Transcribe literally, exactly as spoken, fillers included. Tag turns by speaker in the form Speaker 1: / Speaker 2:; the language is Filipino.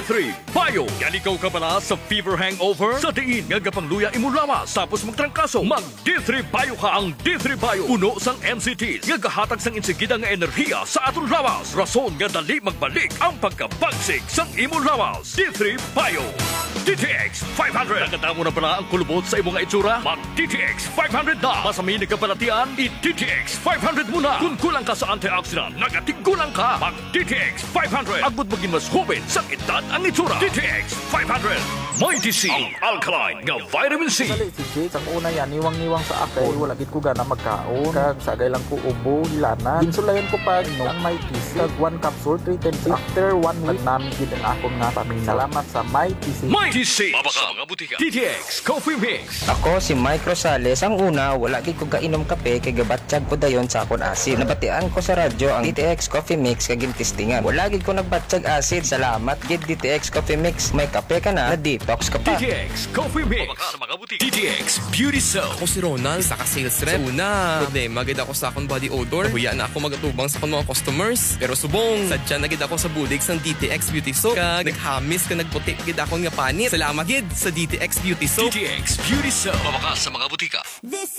Speaker 1: three Bio. Yan ikaw ka pala sa fever hangover? Sa diin nga gapangluya imo lawas tapos magtrangkaso. Mag D three Bio ka. Ang D three Bio uno sang M C Ts nga gahatag sang insigida nga enerhiya sa aton lawas. Rason nga dali magbalik ang pagkabagsik sang imo lawas. D three Bio. D T X five hundred. Naganda mo na pala ang kulubot sa imong itsura? Mag D T X five hundred na. Masami ni kapalatian, i-D T X five hundred muna. Kung kulang ka sa antioxidant, nagatigulang ka. Mag D T X five hundred. Agbot maging mas hubin sa edad ang itsura. D T X five hundred. May D C, ang alkaline nga vitamin C.
Speaker 2: Sali si Jake, ang una yan, niwang-niwang sa akay, wala gid ko gana magkaon. Kag sagay lang ko ubo, hilana. Ginsulayan ko pa, no, ang may T C. Kag one capsule, three ten six. After one week, namin gid ang akong nga pamilya. Salamat sa May T C.
Speaker 1: May T C. Mabaka mga butika. D T X Coffee Mix.
Speaker 3: Ako si Mike Rosales. Ang una, wala gid ko kainom kape kay gabatsyag ko dayon sa akon acid. Nabatian ko sa radyo ang D T X Coffee Mix kag testingan. Wala gid ko nagbatsyag acid. Salamat gid D T X Coffee Mix. May kape ka na, na detox ka pa.
Speaker 1: D T X Coffee Mix. Mabaka sa mga butika. D T X Beauty Soap.
Speaker 4: Ako si Ronald, isa ka sales rep. Una, problema gid ako sa akong body odor. Nahuya na ako magatubang sa akong mga customers. Pero subong, sadya na gid ako sa bulig sang D T X Beauty Soap. Kag naghamis ka nagputi gid akong nga panit. Salamat gid sa D T X Beauty Soap.
Speaker 1: D T X Beauty Soap. Mabaka sa mga butika.
Speaker 5: This